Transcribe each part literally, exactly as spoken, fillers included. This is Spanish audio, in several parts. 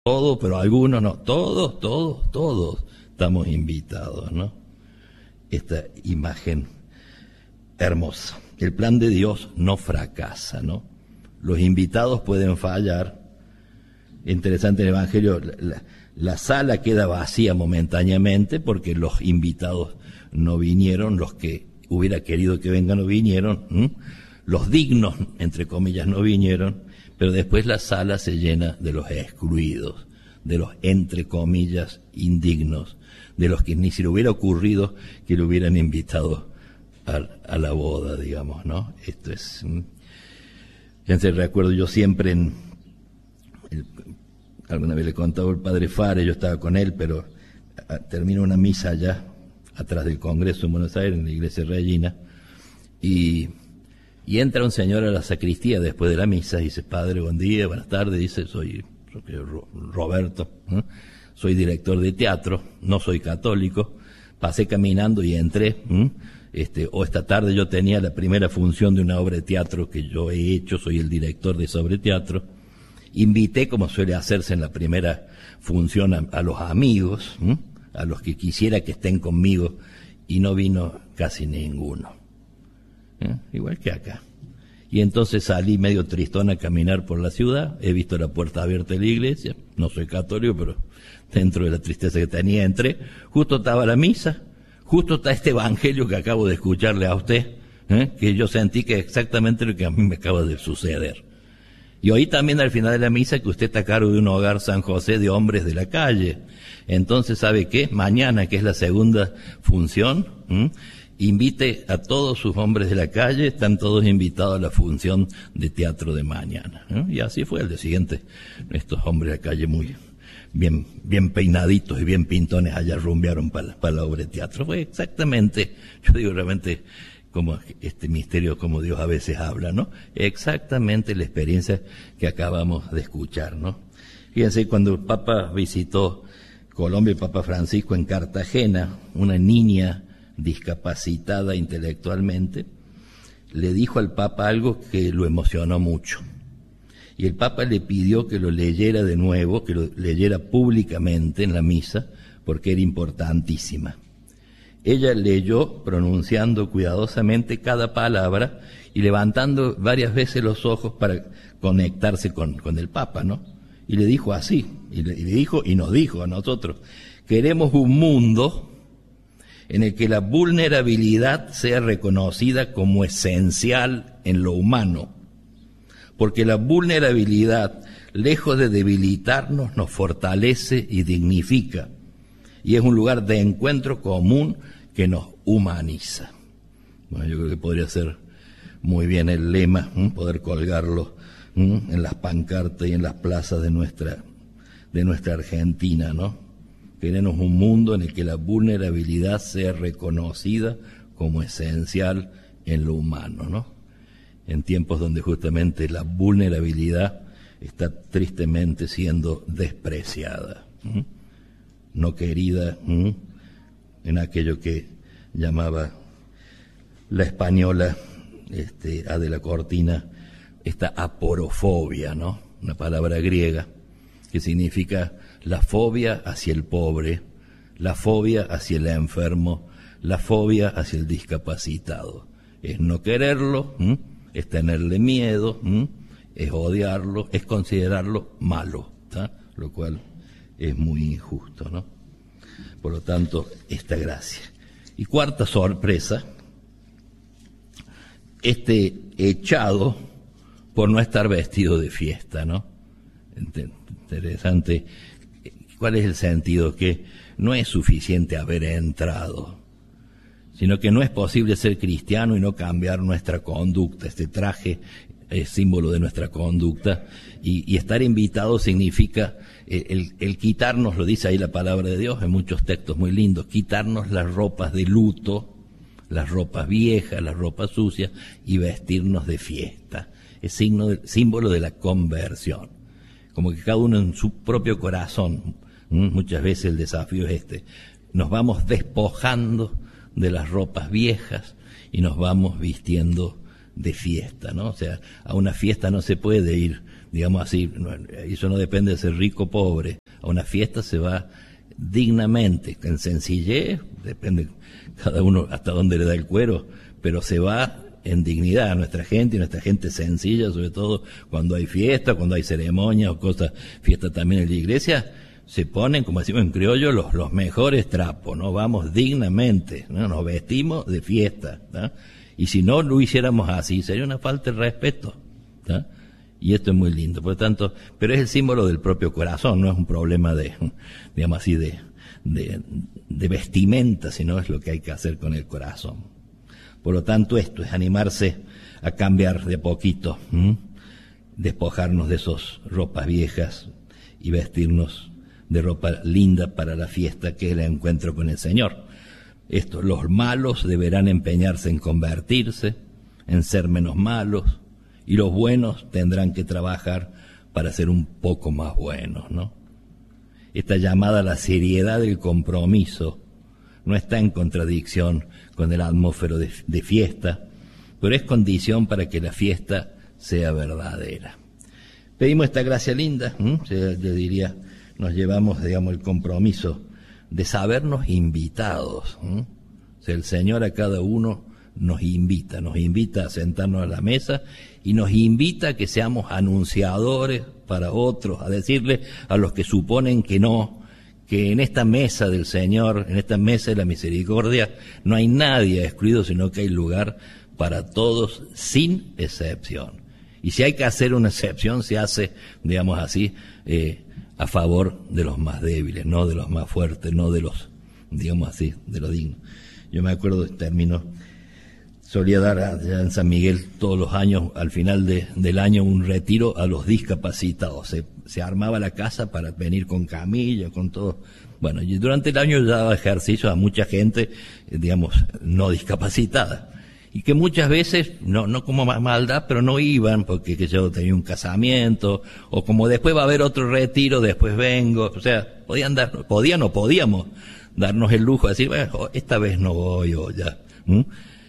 todos, pero algunos no, todos, todos, todos estamos invitados, ¿no? Esta imagen hermosa. El plan de Dios no fracasa, ¿no? Los invitados pueden fallar. Interesante en el Evangelio, la, la, la sala queda vacía momentáneamente porque los invitados no vinieron, los que hubiera querido que vengan no vinieron, ¿m? Los dignos, entre comillas, no vinieron, pero después la sala se llena de los excluidos, de los, entre comillas, indignos, de los que ni se le hubiera ocurrido que le hubieran invitado a, a la boda, digamos, ¿no? Esto es... Ya se recuerdo yo siempre en... El, alguna vez le contaba el padre Fare, yo estaba con él, pero a, termina una misa allá, atrás del Congreso en Buenos Aires, en la iglesia Regina, y... Y entra un señor a la sacristía después de la misa y dice, padre, buen día, buenas tardes, dice, soy Roberto, ¿eh? Soy director de teatro, no soy católico, pasé caminando y entré, ¿eh? este, o esta tarde yo tenía la primera función de una obra de teatro que yo he hecho, soy el director de esa obra de teatro, invité, como suele hacerse en la primera función, a, a los amigos, ¿eh? A los que quisiera que estén conmigo, y no vino casi ninguno. ¿Eh? Igual que acá. Y entonces salí medio tristón a caminar por la ciudad, he visto la puerta abierta de la iglesia, no soy católico, pero dentro de la tristeza que tenía entré, justo estaba la misa, justo está este evangelio que acabo de escucharle a usted, ¿eh? Que yo sentí que es exactamente lo que a mí me acaba de suceder. Y oí también al final de la misa que usted está a cargo de un hogar San José de hombres de la calle. Entonces, ¿sabe qué? Mañana, que es la segunda función, ¿eh? Invite a todos sus hombres de la calle, están todos invitados a la función de teatro de mañana, ¿no? Y así fue el día siguiente. Estos hombres de la calle muy bien, bien peinaditos y bien pintones allá rumbearon para, para la obra de teatro. Fue exactamente, yo digo realmente, como este misterio, como Dios a veces habla, ¿no? Exactamente la experiencia que acabamos de escuchar, ¿no? Fíjense, cuando el Papa visitó Colombia, el Papa Francisco en Cartagena, una niña discapacitada intelectualmente, le dijo al Papa algo que lo emocionó mucho. Y el Papa le pidió que lo leyera de nuevo, que lo leyera públicamente en la misa, porque era importantísima. Ella leyó pronunciando cuidadosamente cada palabra y levantando varias veces los ojos para conectarse con, con el Papa, ¿no? Y le dijo así, y le, y le dijo, y nos dijo a nosotros, queremos un mundo en el que la vulnerabilidad sea reconocida como esencial en lo humano, porque la vulnerabilidad, lejos de debilitarnos, nos fortalece y dignifica, y es un lugar de encuentro común que nos humaniza. Bueno, yo creo que podría ser muy bien el lema, ¿eh? Poder colgarlo, ¿eh? En las pancartas y en las plazas de nuestra, de nuestra Argentina, ¿no? Queremos un mundo en el que la vulnerabilidad sea reconocida como esencial en lo humano, ¿no? En tiempos donde justamente la vulnerabilidad está tristemente siendo despreciada, ¿eh? No querida, ¿eh? En aquello que llamaba la española este, A de la Cortina, esta aporofobia, ¿no? Una palabra griega que significa la fobia hacia el pobre, la fobia hacia el enfermo, la fobia hacia el discapacitado. Es no quererlo, ¿m? Es tenerle miedo, ¿m? Es odiarlo, es considerarlo malo, ¿tá? Lo cual es muy injusto, ¿no? Por lo tanto, esta gracia. Y cuarta sorpresa, este echado por no estar vestido de fiesta, ¿no? Interesante. ¿Cuál es el sentido? Que no es suficiente haber entrado, sino que no es posible ser cristiano y no cambiar nuestra conducta. Este traje es símbolo de nuestra conducta, y, y estar invitado significa el, el, el quitarnos, lo dice ahí la palabra de Dios en muchos textos muy lindos, quitarnos las ropas de luto, las ropas viejas, las ropas sucias, y vestirnos de fiesta. Es signo de, símbolo de la conversión. Como que cada uno en su propio corazón, muchas veces el desafío es este, nos vamos despojando de las ropas viejas y nos vamos vistiendo de fiesta, ¿no? O sea, a una fiesta no se puede ir digamos así, no, eso no depende de ser rico o pobre. A una fiesta se va dignamente, en sencillez, depende cada uno hasta dónde le da el cuero, pero se va en dignidad a nuestra gente, y nuestra gente sencilla, sobre todo cuando hay fiesta, cuando hay ceremonias o cosas, fiesta también en la iglesia, se ponen, como decimos en criollo, los, los mejores trapos, ¿no? Vamos dignamente, ¿no? Nos vestimos de fiesta, ¿no? Y si no lo hiciéramos así, sería una falta de respeto, ¿no? Y esto es muy lindo, por lo tanto, pero es el símbolo del propio corazón, no es un problema de, digamos así, de, de, de vestimenta, sino es lo que hay que hacer con el corazón. Por lo tanto, esto es animarse a cambiar de poquito, ¿m? despojarnos de esas ropas viejas y vestirnos de ropa linda para la fiesta que es el encuentro con el Señor. Esto, los malos deberán empeñarse en convertirse, en ser menos malos, y los buenos tendrán que trabajar para ser un poco más buenos, ¿no? Esta llamada a la seriedad del compromiso no está en contradicción con el atmósfero de, de fiesta, pero es condición para que la fiesta sea verdadera. Pedimos esta gracia linda, ¿eh? yo, yo diría, nos llevamos, digamos, el compromiso de sabernos invitados, ¿eh? O sea, el Señor a cada uno nos invita, nos invita a sentarnos a la mesa y nos invita a que seamos anunciadores para otros, a decirle a los que suponen que no, que en esta mesa del Señor, en esta mesa de la misericordia, no hay nadie excluido, sino que hay lugar para todos sin excepción. Y si hay que hacer una excepción, se hace, digamos así, eh, a favor de los más débiles, no de los más fuertes, no de los, digamos así, de los dignos. Yo me acuerdo, termino, solía dar allá en San Miguel todos los años, al final de, del año, un retiro a los discapacitados. Se, se armaba la casa para venir con camilla, con todo. Bueno, y durante el año yo daba ejercicio a mucha gente, digamos, no discapacitada. Y que muchas veces, no, no como maldad, pero no iban, porque que yo tenía un casamiento, o como después va a haber otro retiro, después vengo. O sea, podían dar, podían o podíamos darnos el lujo de decir, bueno, esta vez no voy, o ya. ¿Mm?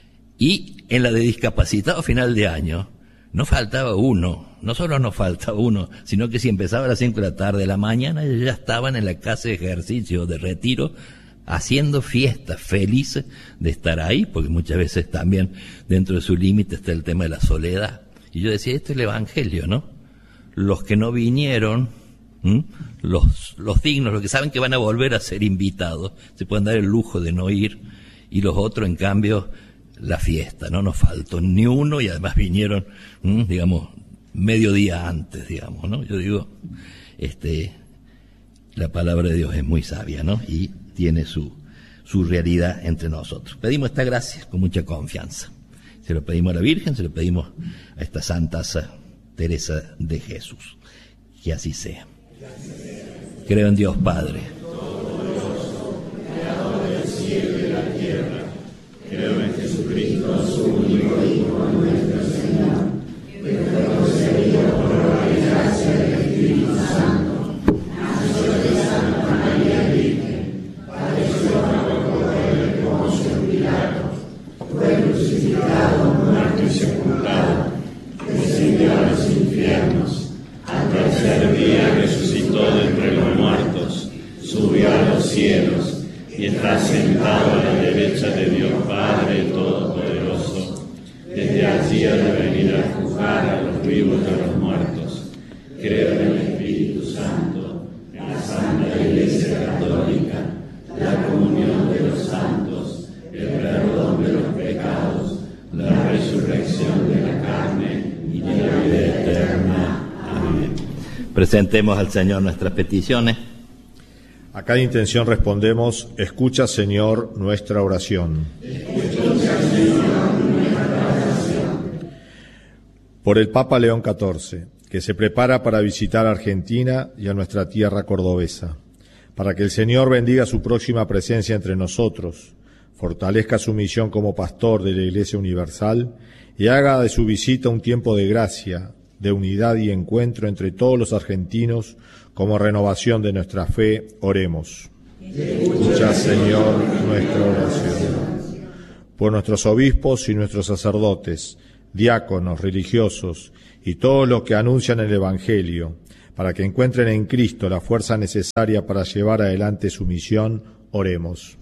Y en la de discapacitado a final de año, no faltaba uno, no solo no faltaba uno, sino que si empezaba a las cinco de la tarde, de la mañana, ellos ya estaban en la casa de ejercicio, de retiro, haciendo fiestas, felices de estar ahí, porque muchas veces también dentro de su límite está el tema de la soledad. Y yo decía, esto es el Evangelio, ¿no? Los que no vinieron, ¿m? los los dignos, los que saben que van a volver a ser invitados, se pueden dar el lujo de no ir, y los otros, en cambio, la fiesta, no nos faltó ni uno, y además vinieron, ¿m? digamos, medio día antes, digamos, ¿no? Yo digo, este, la palabra de Dios es muy sabia, ¿no? Y tiene su, su realidad entre nosotros. Pedimos esta gracia con mucha confianza. Se lo pedimos a la Virgen, se lo pedimos a esta Santa Teresa de Jesús. Que así sea. Creo en Dios Padre, Todopoderoso, Creador del cielo y de la tierra. Creo en Jesucristo, su único Hijo, nuestro Señor, que fue concebido por la gracia del Espíritu Santo, nació de Santa María Virgen, padeció bajo el poder de Poncio Pilato, fue crucificado, muerto y sepultado, descendió a los infiernos, al tercer día resucitó de entre los muertos, subió a los cielos y está sentado a la derecha de Dios Padre Todopoderoso. Desde allí ha de venir a juzgar a los vivos y a los muertos. Creo en el Espíritu Santo, en la Santa Iglesia Católica, la comunión de los santos, el perdón de los pecados, la resurrección de la carne y la vida eterna. Amén. Presentemos al Señor nuestras peticiones. A cada intención respondemos, escucha, Señor, nuestra oración. Escucha, Señor, nuestra oración. Por el Papa León catorce, que se prepara para visitar Argentina y a nuestra tierra cordobesa, para que el Señor bendiga su próxima presencia entre nosotros, fortalezca su misión como pastor de la Iglesia Universal y haga de su visita un tiempo de gracia, de unidad y encuentro entre todos los argentinos como renovación de nuestra fe. Oremos. Escucha, Señor, nuestra oración. Por nuestros obispos y nuestros sacerdotes, diáconos, religiosos y todos los que anuncian el Evangelio, para que encuentren en Cristo la fuerza necesaria para llevar adelante su misión, oremos.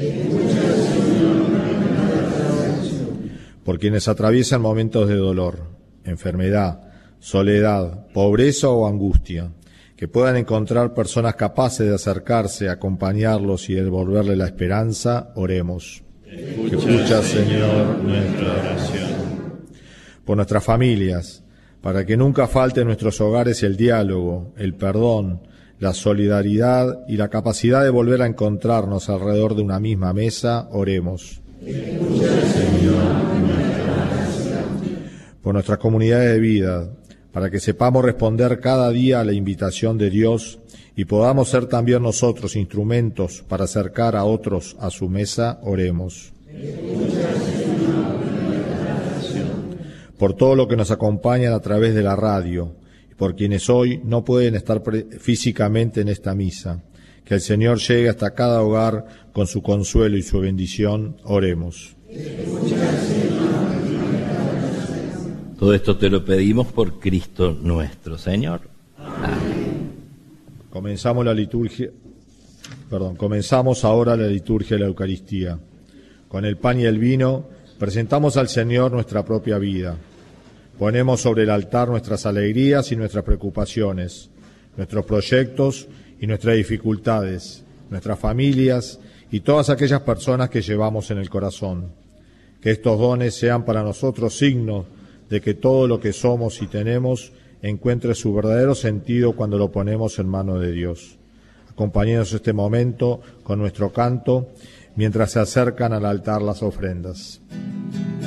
Por quienes atraviesan momentos de dolor, enfermedad, soledad, pobreza o angustia, que puedan encontrar personas capaces de acercarse, acompañarlos y devolverle la esperanza, oremos. Escucha, Escucha Señor, nuestra oración. Por nuestras familias, para que nunca falte en nuestros hogares el diálogo, el perdón, la solidaridad y la capacidad de volver a encontrarnos alrededor de una misma mesa, oremos. Escucha, Señor, nuestra oración. Por nuestras comunidades de vida, para que sepamos responder cada día a la invitación de Dios y podamos ser también nosotros instrumentos para acercar a otros a su mesa, oremos. Por todo lo que nos acompañan a través de la radio y por quienes hoy no pueden estar físicamente en esta misa, que el Señor llegue hasta cada hogar con su consuelo y su bendición, oremos. Todo esto te lo pedimos por Cristo nuestro Señor. Amén. Comenzamos la liturgia, perdón, comenzamos ahora la liturgia de la Eucaristía. Con el pan y el vino presentamos al Señor nuestra propia vida. Ponemos sobre el altar nuestras alegrías y nuestras preocupaciones, nuestros proyectos y nuestras dificultades, nuestras familias y todas aquellas personas que llevamos en el corazón. Que estos dones sean para nosotros signos de que todo lo que somos y tenemos encuentre su verdadero sentido cuando lo ponemos en manos de Dios. Acompañemos este momento con nuestro canto mientras se acercan al altar las ofrendas.